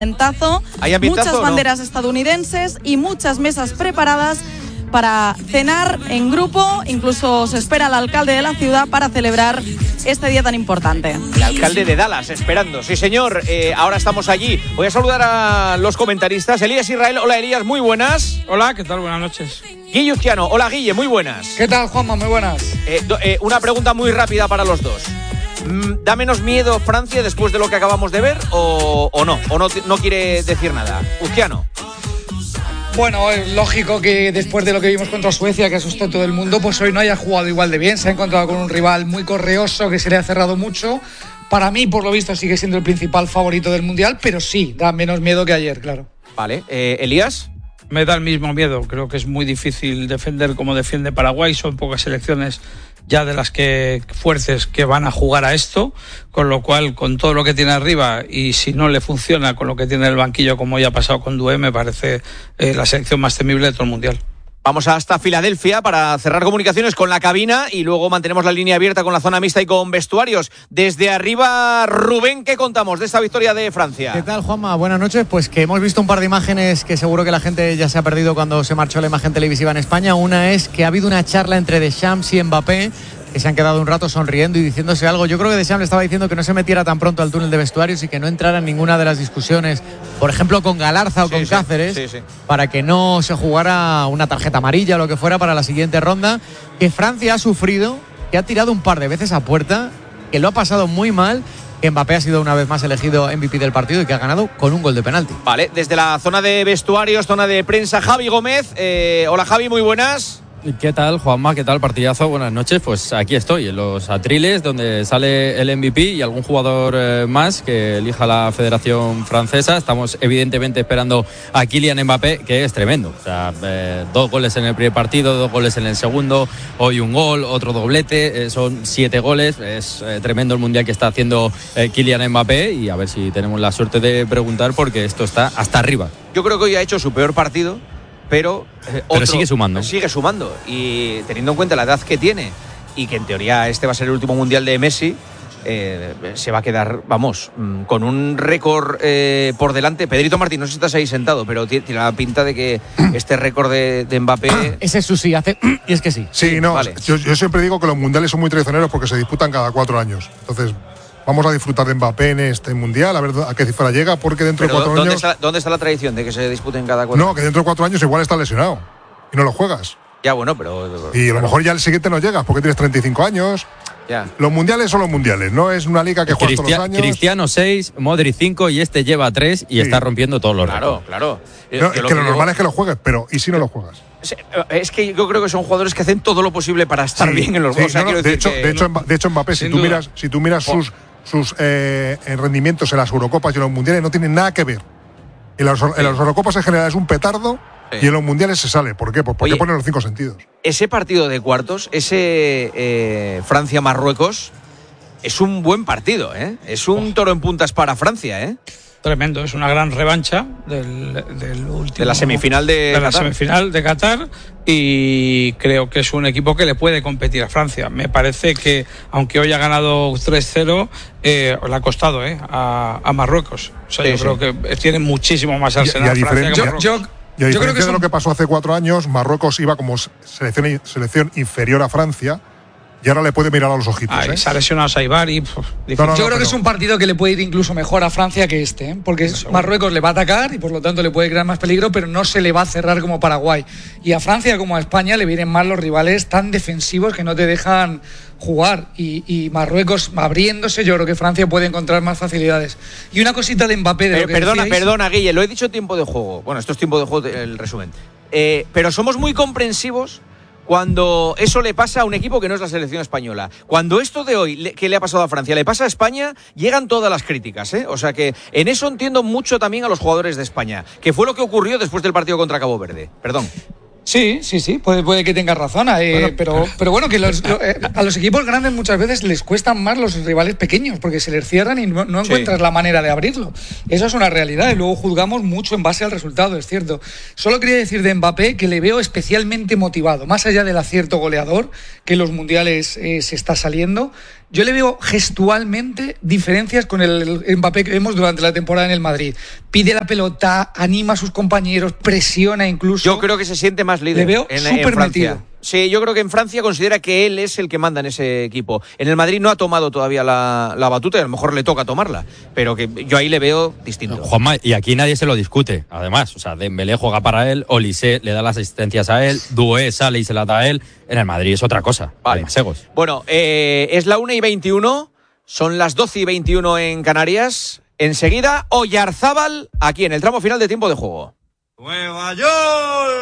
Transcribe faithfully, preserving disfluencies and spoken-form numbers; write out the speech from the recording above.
Ambientazo, muchas banderas no? estadounidenses y muchas mesas preparadas para cenar en grupo. Incluso se espera al alcalde de la ciudad para celebrar este día tan importante. El alcalde de Dallas, esperando. Sí, señor, eh, ahora estamos allí. Voy a saludar a los comentaristas. Elías Israel, hola Elías, muy buenas. Hola, ¿qué tal? Buenas noches. Guille Uzquiano, hola Guille, muy buenas. ¿Qué tal, Juanma? Muy buenas. Eh, do, eh, una pregunta muy rápida para los dos. ¿Da menos miedo Francia después de lo que acabamos de ver o, o no? ¿O no, no quiere decir nada? Uzquiano. Bueno, es lógico que después de lo que vimos contra Suecia, que asustó a todo el mundo, pues hoy no haya jugado igual de bien. Se ha encontrado con un rival muy correoso que se le ha cerrado mucho. Para mí, por lo visto, sigue siendo el principal favorito del Mundial, pero sí, da menos miedo que ayer, claro. Vale, eh, ¿Elías? Me da el mismo miedo. Creo que es muy difícil defender como defiende Paraguay. Son pocas selecciones ya de las que fuertes que van a jugar a esto, con lo cual, con todo lo que tiene arriba y si no le funciona con lo que tiene en el banquillo, como ya ha pasado con Doué, me parece eh, la selección más temible de todo el Mundial. Vamos hasta Filadelfia para cerrar comunicaciones con la cabina y luego mantenemos la línea abierta con la zona mixta y con vestuarios. Desde arriba, Rubén, ¿qué contamos de esta victoria de Francia? ¿Qué tal, Juanma? Buenas noches. Pues que hemos visto un par de imágenes que seguro que la gente ya se ha perdido cuando se marchó la imagen televisiva en España. Una es que ha habido una charla entre Deschamps y Mbappé, que se han quedado un rato sonriendo y diciéndose algo. Yo creo que Deschamps le estaba diciendo que no se metiera tan pronto al túnel de vestuarios y que no entrara en ninguna de las discusiones, por ejemplo con Galarza o sí, con sí, Cáceres, sí, sí. para que no se jugara una tarjeta amarilla o lo que fuera para la siguiente ronda. Que Francia ha sufrido, que ha tirado un par de veces a puerta, que lo ha pasado muy mal, que Mbappé ha sido una vez más elegido M V P del partido y que ha ganado con un gol de penalti. Vale, desde la zona de vestuarios, zona de prensa, Javi Gómez. Eh, hola Javi, muy buenas. ¿Qué tal, Juanma? ¿Qué tal, partidazo? Buenas noches. Pues aquí estoy, en los atriles, donde sale el M V P y algún jugador eh, más que elija la Federación Francesa. Estamos evidentemente esperando a Kylian Mbappé, que es tremendo. O sea, eh, dos goles en el primer partido, dos goles en el segundo, hoy un gol, otro doblete, eh, son siete goles. Es eh, tremendo el mundial que está haciendo eh, Kylian Mbappé y a ver si tenemos la suerte de preguntar porque esto está hasta arriba. Yo creo que hoy ha hecho su peor partido. Pero, eh, pero otro, sigue sumando. Sigue sumando. Y teniendo en cuenta la edad que tiene y que en teoría este va a ser el último mundial de Messi, eh, se va a quedar, vamos, con un récord eh, por delante. Pedrito Martín, no sé si estás ahí sentado, pero tiene la pinta de que este récord de, de Mbappé... Ese es su sí, hace... y es que sí. Sí, no, vale. yo, yo siempre digo que los mundiales son muy traicioneros porque se disputan cada cuatro años. Entonces... vamos a disfrutar de Mbappé en este mundial, a ver a qué cifra llega, porque dentro Pero de cuatro ¿dónde años. Está, ¿Dónde está la tradición de que se disputen cada cuatro? No, que dentro de cuatro años igual está lesionado y no lo juegas. Ya, bueno, pero. Y a lo mejor ya el siguiente no llegas porque tienes treinta y cinco años. Ya. Los mundiales son los mundiales, no es una liga que juegas todos los años. Cristiano seis, Modric cinco y este lleva tres y sí. está rompiendo todos los récords. Claro, claro. No, es lo que lo normal digo... es que lo juegues, pero ¿y si no lo juegas? Es que yo creo que son jugadores que hacen todo lo posible para estar sí, bien en los juegos. Sí, no, no, de, hecho, de, hecho, de hecho, Mbappé, si tú, miras, si tú miras sus, sus eh, rendimientos en las Eurocopas y en los mundiales, no tienen nada que ver. En las, sí. en las Eurocopas en general es un petardo sí. y en los mundiales se sale. ¿Por qué? Pues porque ponen los cinco sentidos. Ese partido de cuartos, ese eh, Francia-Marruecos, es un buen partido, ¿eh? Es un oh. toro en puntas para Francia, ¿eh? Tremendo, es una gran revancha del, del último, de la semifinal de, de la Qatar. semifinal de Qatar y creo que es un equipo que le puede competir a Francia. Me parece que aunque hoy ha ganado tres cero, eh, le ha costado eh, a, a Marruecos. O sea, sí, yo sí. creo que tiene muchísimo más arsenal y, y Francia que Marruecos. Yo, yo, y a diferencia yo creo que de lo que pasó hace cuatro años, Marruecos iba como selección, selección inferior a Francia. Y ahora le puede mirar a los ojitos. Ay, ¿eh? Se ha lesionado a Saibar y... No, no, no, Yo creo que es un partido que le puede ir incluso mejor a Francia que este, ¿eh? Porque no, Marruecos le va a atacar y por lo tanto le puede crear más peligro, pero no se le va a cerrar como Paraguay. Y a Francia como a España le vienen mal los rivales tan defensivos que no te dejan jugar. Y, y Marruecos abriéndose, yo creo que Francia puede encontrar más facilidades. Y una cosita de Mbappé... De pero, lo que perdona, decíais. perdona, Guille, lo he dicho tiempo de juego. Bueno, esto es tiempo de juego, el resumen. Eh, pero somos muy comprensivos cuando eso le pasa a un equipo que no es la selección española. Cuando esto de hoy, que le ha pasado a Francia, le pasa a España, llegan todas las críticas, ¿eh? O sea que en eso entiendo mucho también a los jugadores de España, que fue lo que ocurrió después del partido contra Cabo Verde. Perdón. Sí, sí, sí, puede, puede que tengas razón, eh, bueno, pero, pero bueno, que los, lo, eh, a los equipos grandes muchas veces les cuestan más los rivales pequeños, porque se les cierran y no, no encuentras sí. la manera de abrirlo. Eso es una realidad y luego juzgamos mucho en base al resultado, es cierto. Solo quería decir de Mbappé que le veo especialmente motivado, más allá del acierto goleador, que en los mundiales eh, se está saliendo. yo le veo gestualmente diferencias con el Mbappé que vemos durante la temporada en el Madrid. Pide la pelota, anima a sus compañeros, presiona incluso. Yo creo que se siente más líder. Le veo en, súper en Francia. metido. Sí, yo creo que en Francia considera que él es el que manda en ese equipo. En el Madrid no ha tomado todavía la, la batuta y a lo mejor le toca tomarla, pero que yo ahí le veo distinto. Juanma, y aquí nadie se lo discute, además. O sea, Dembélé juega para él, Olise le da las asistencias a él, Doué sale y se la da a él. En el Madrid es otra cosa. Vale. Masegos. Bueno, eh, es la una y veintiuno, son las doce y veintiuno en Canarias. Enseguida, Oyarzábal, aquí en el tramo final de tiempo de juego. Nueva York.